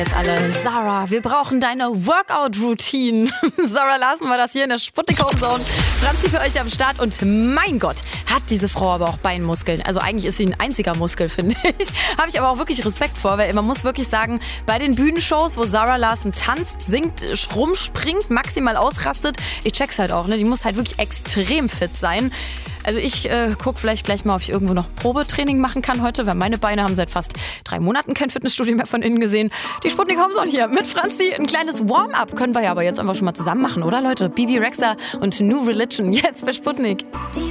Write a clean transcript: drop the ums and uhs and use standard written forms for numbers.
Jetzt alle, Sarah, wir brauchen deine Workout-Routine. Sarah Larsen war das hier in der Sputnik Home Zone. Franzi für euch am Start und mein Gott, hat diese Frau aber auch Beinmuskeln. Also eigentlich ist sie ein einziger Muskel, finde ich. Habe ich aber auch wirklich Respekt vor, weil man muss wirklich sagen, bei den Bühnenshows, wo Sarah Larsen tanzt, singt, rumspringt, maximal ausrastet, ich check's halt auch, ne? Die muss halt wirklich extrem fit sein. Also ich gucke vielleicht gleich mal, ob ich irgendwo noch Probetraining machen kann heute, weil meine Beine haben seit fast 3 Monaten kein Fitnessstudio mehr von innen gesehen. Die Sputnik Home Zone hier mit Franzi. Ein kleines Warm-up können wir ja aber jetzt einfach schon mal zusammen machen, oder Leute? Bibi Rexha und New Religion jetzt bei Sputnik.